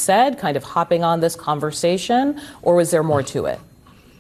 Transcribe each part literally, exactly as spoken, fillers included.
said, kind of hopping on this conversation, or was there more to it?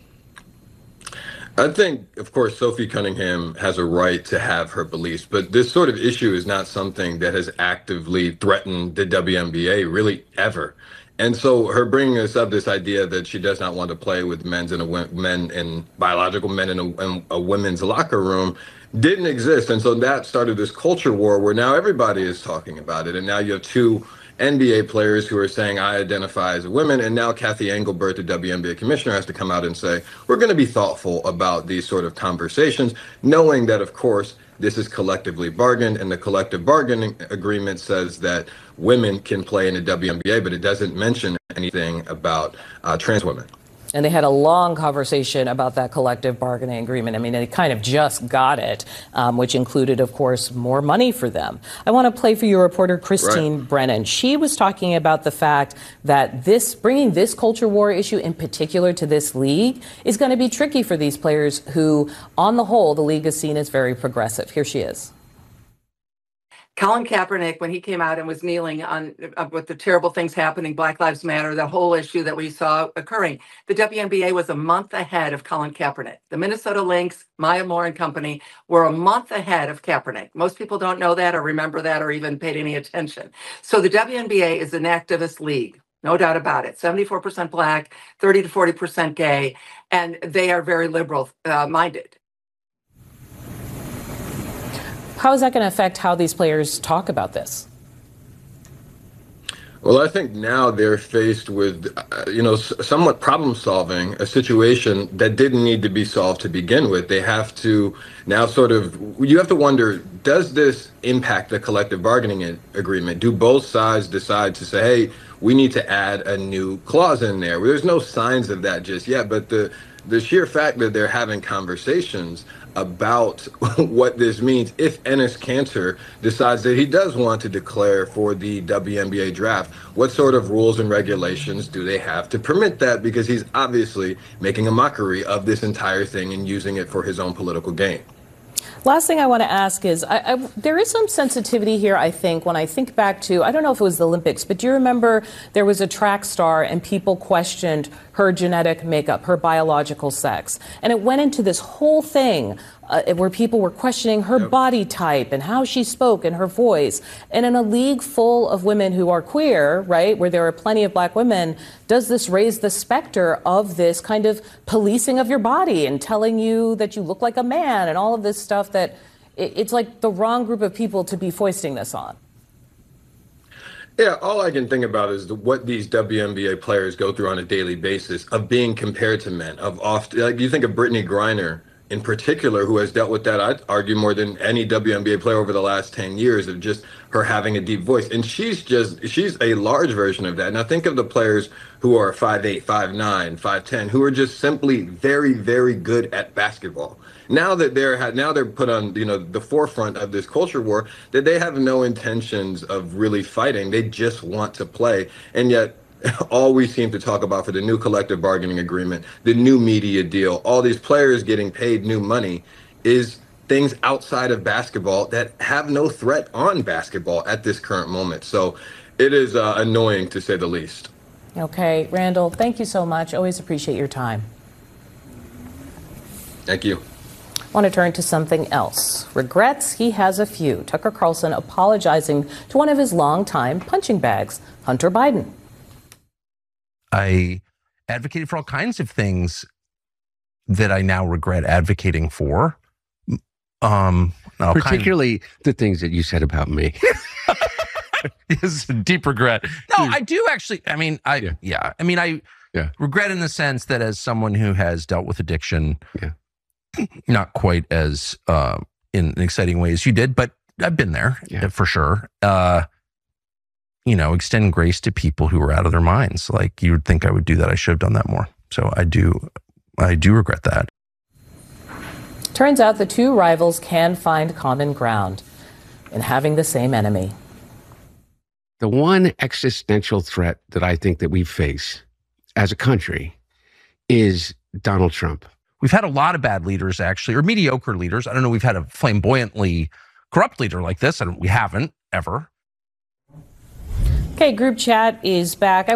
I think, of course, Sophie Cunningham has a right to have her beliefs, but this sort of issue is not something that has actively threatened the W N B A really ever. And so her bringing us up this idea that she does not want to play with men's and a, men and biological men in a, in a women's locker room didn't exist. And so that started this culture war where now everybody is talking about it. And now you have two N B A players who are saying, I identify as a woman. And now Kathy Engelbert, the W N B A commissioner, has to come out and say, we're going to be thoughtful about these sort of conversations, knowing that, of course, this is collectively bargained, and the collective bargaining agreement says that women can play in the W N B A, but it doesn't mention anything about uh, trans women. And they had a long conversation about that collective bargaining agreement. I mean, they kind of just got it, um, which included, of course, more money for them. I want to play for your reporter, Christine right. Brennan. She was talking about the fact that this, bringing this culture war issue in particular to this league is going to be tricky for these players who, on the whole, the league is seen as very progressive. Here she is. Colin Kaepernick, when he came out and was kneeling on uh, with the terrible things happening, Black Lives Matter, the whole issue that we saw occurring, the W N B A was a month ahead of Colin Kaepernick. The Minnesota Lynx, Maya Moore and company were a month ahead of Kaepernick. Most people don't know that or remember that or even paid any attention. So the W N B A is an activist league. No doubt about it. seventy-four percent Black, thirty to forty percent gay, and they are very liberal uh, minded. How is that going to affect how these players talk about this? Well, I think now they're faced with, uh, you know, somewhat problem solving a situation that didn't need to be solved to begin with. They have to now sort of, you have to wonder, does this impact the collective bargaining agreement? Do both sides decide to say, hey, we need to add a new clause in there? There's no signs of that just yet, but the, the sheer fact that they're having conversations about what this means if Enes Kanter decides that he does want to declare for the W N B A draft. What sort of rules and regulations do they have to permit that? Because he's obviously making a mockery of this entire thing and using it for his own political gain. Last thing I want to ask is, I, I, there is some sensitivity here, I think, when I think back to, I don't know if it was the Olympics, but do you remember there was a track star and people questioned her genetic makeup, her biological sex? And it went into this whole thing uh, where people were questioning her yep. body type and how she spoke and her voice. And in a league full of women who are queer, right, where there are plenty of black women, does this raise the specter of this kind of policing of your body and telling you that you look like a man and all of this stuff that it, it's like the wrong group of people to be foisting this on? Yeah, all I can think about is the, what these W N B A players go through on a daily basis of being compared to men. Of often, like you think of Brittany Griner in particular, who has dealt with that, I'd argue, more than any W N B A player over the last ten years, of just her having a deep voice. And she's just, she's a large version of that. Now think of the players who are five eight, five nine, five ten, who are just simply very, very good at basketball. Now that they're now they're put on, you know, the forefront of this culture war, that they have no intentions of really fighting. They just want to play. And yet all we seem to talk about for the new collective bargaining agreement, the new media deal, all these players getting paid new money, is things outside of basketball that have no threat on basketball at this current moment. So it is uh, annoying, to say the least. Okay, Randall, thank you so much. Always appreciate your time. Thank you. I want to turn to something else. Regrets, he has a few. Tucker Carlson apologizing to one of his longtime punching bags, Hunter Biden. I advocated for all kinds of things that I now regret advocating for. Um, Particularly kind of, the things that you said about me. It's a deep regret. No, I do actually. I mean, I yeah. yeah. I mean, I yeah. regret in the sense that as someone who has dealt with addiction, yeah. not quite as uh, in exciting ways you did, but I've been there yeah. for sure. Uh, you know, extend grace to people who are out of their minds. Like, you would think I would do that. I should have done that more. So I do, I do regret that. Turns out the two rivals can find common ground in having the same enemy. The one existential threat that I think that we face as a country is Donald Trump. We've had a lot of bad leaders, actually, or mediocre leaders. I don't know, we've had a flamboyantly corrupt leader like this, and we haven't, ever. Okay, group chat is back.